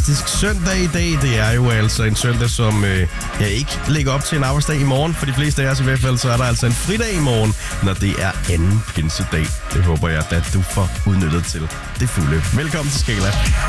fantastisk søndag i dag. Det er jo altså en søndag, som ikke ligger op til en arbejdsdag i morgen. For de fleste af os i hvert fald, så er der altså en fridag i morgen, når det er anden pinsedag. Det håber jeg, at du får udnyttet til det fulde. Velkommen til Skala.